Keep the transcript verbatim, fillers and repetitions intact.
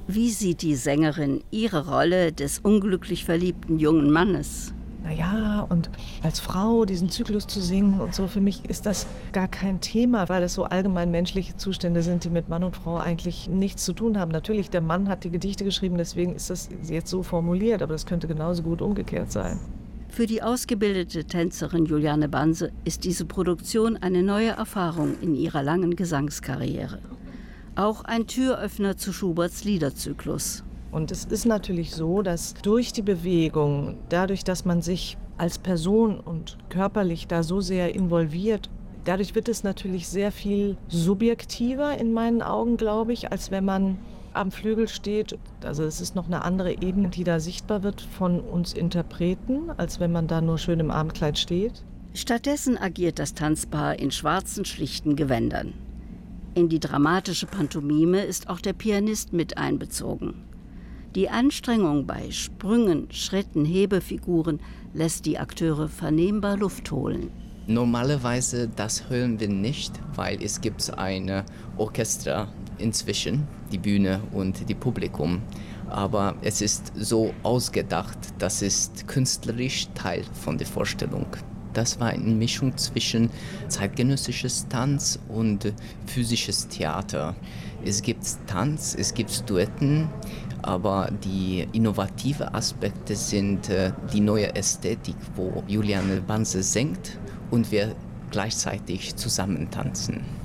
Wie sieht die Sängerin ihre Rolle des unglücklich verliebten jungen Mannes? Naja, und als Frau diesen Zyklus zu singen und so, für mich ist das gar kein Thema, weil das so allgemein menschliche Zustände sind, die mit Mann und Frau eigentlich nichts zu tun haben. Natürlich, der Mann hat die Gedichte geschrieben, deswegen ist das jetzt so formuliert, aber das könnte genauso gut umgekehrt sein. Für die ausgebildete Tänzerin Juliane Banse ist diese Produktion eine neue Erfahrung in ihrer langen Gesangskarriere. Auch ein Türöffner zu Schuberts Liederzyklus. Und es ist natürlich so, dass durch die Bewegung, dadurch, dass man sich als Person und körperlich da so sehr involviert, dadurch wird es natürlich sehr viel subjektiver in meinen Augen, glaube ich, als wenn man am Flügel steht. Also es ist noch eine andere Ebene, die da sichtbar wird von uns Interpreten, als wenn man da nur schön im Abendkleid steht. Stattdessen agiert das Tanzpaar in schwarzen, schlichten Gewändern. In die dramatische Pantomime ist auch der Pianist mit einbezogen. Die Anstrengung bei Sprüngen, Schritten, Hebefiguren lässt die Akteure vernehmbar Luft holen. Normalerweise das hören wir nicht, weil es gibt ein Orchester inzwischen, die Bühne und die Publikum. Aber es ist so ausgedacht, das ist künstlerisch Teil von der Vorstellung. Das war eine Mischung zwischen zeitgenössisches Tanz und physisches Theater. Es gibt Tanz, es gibt Duetten, aber die innovativen Aspekte sind äh, die neue Ästhetik, wo Juliane Banse singt und wir gleichzeitig zusammen tanzen.